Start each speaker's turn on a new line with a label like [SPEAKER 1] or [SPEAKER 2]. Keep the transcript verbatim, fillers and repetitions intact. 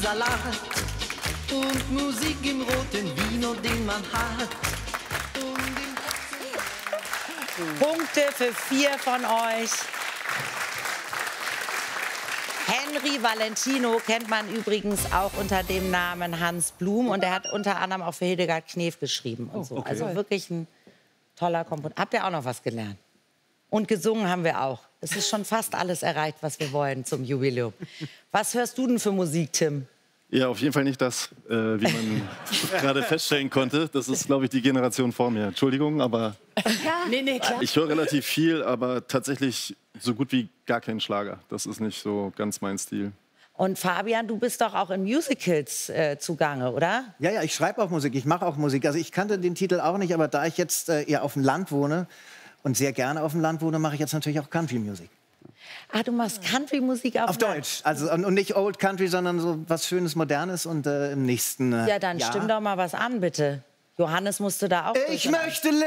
[SPEAKER 1] Salat und Musik im roten Vino, den man hat.
[SPEAKER 2] Punkte für vier von euch. Henry Valentino kennt man übrigens auch unter dem Namen Hans Blum. Und er hat unter anderem auch für Hildegard Knef geschrieben. Und so.
[SPEAKER 3] Oh, okay.
[SPEAKER 2] Also wirklich ein toller Komponist. Habt ihr auch noch was gelernt? Und gesungen haben wir auch. Es ist schon fast alles erreicht, was wir wollen zum Jubiläum. Was hörst du denn für Musik, Tim?
[SPEAKER 4] Ja, auf jeden Fall nicht das, äh, wie man gerade feststellen konnte. Das ist, glaube ich, die Generation vor mir. Entschuldigung, aber
[SPEAKER 2] Ja. Nee, nee, klar.
[SPEAKER 4] ich höre relativ viel, aber tatsächlich so gut wie gar keinen Schlager. Das ist nicht so ganz mein Stil.
[SPEAKER 2] Und Fabian, du bist doch auch in Musicals äh, zugange, oder?
[SPEAKER 3] Ja, ja, ich schreibe auch Musik, ich mache auch Musik. Also ich kannte den Titel auch nicht, aber da ich jetzt äh, eher auf dem Land wohne und sehr gerne auf dem Land wohne, mache ich jetzt natürlich auch Country-Musik.
[SPEAKER 2] Ah, du machst Country-Musik auf,
[SPEAKER 3] Auf Deutsch, also und, und nicht Old Country, sondern so was Schönes, Modernes und äh, im nächsten äh,
[SPEAKER 2] Ja, dann
[SPEAKER 3] Jahr.
[SPEAKER 2] stimm doch mal was an, bitte. Johannes musste da auch.
[SPEAKER 3] Ich möchte leben.